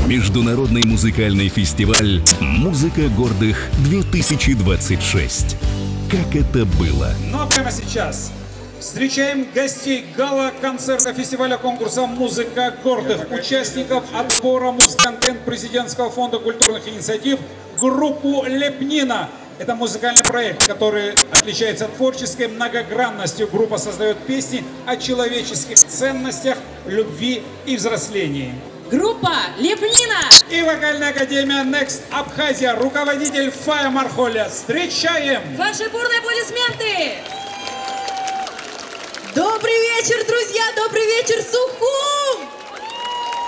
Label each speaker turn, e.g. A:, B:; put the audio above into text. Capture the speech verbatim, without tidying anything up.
A: Международный музыкальный фестиваль «Музыка гордых-две тысячи двадцать шесть». Как это было?
B: Ну а прямо сейчас встречаем гостей гала-концерта фестиваля конкурса «Музыка гордых», участников отбора «Музконтент» Президентского фонда культурных инициатив, группу «Лепнина». Это музыкальный проект, который отличается творческой многогранностью. Группа создает песни о человеческих ценностях, любви и взрослении.
C: Группа «Лепнина»
B: и вокальная академия Next Абхазия, руководитель Фая Мархоля. Встречаем!
C: Ваши бурные аплодисменты! Добрый вечер, друзья! Добрый вечер, Сухум!